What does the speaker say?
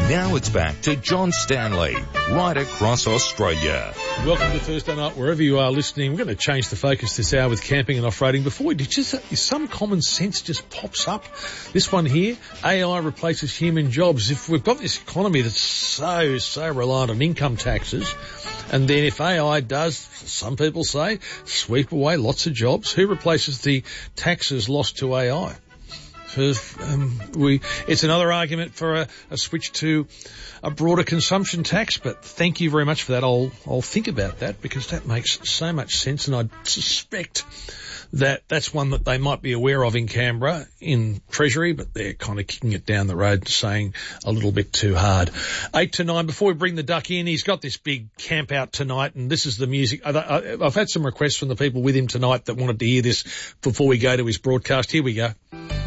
Now it's back to John Stanley, right across Australia. Welcome to Thursday night, wherever you are listening. We're going to change the focus this hour with camping and off-roading. Before we do, just some common sense just pops up. This one here, AI replaces human jobs. If we've got this economy that's so reliant on income taxes, and then if AI does, some people say, sweep away lots of jobs, who replaces the taxes lost to AI? It's another argument for a switch to a broader consumption tax, but thank you very much for that. I'll think about that because that makes so much sense, and I suspect that that's one that they might be aware of in Canberra, in Treasury, but they're kind of kicking it down the road, saying a little bit too hard. 8 to 9, before we bring the duck in, he's got this big camp out tonight, and this is the music. I've had some requests from the people with him tonight that wanted to hear this before we go to his broadcast. Here we go.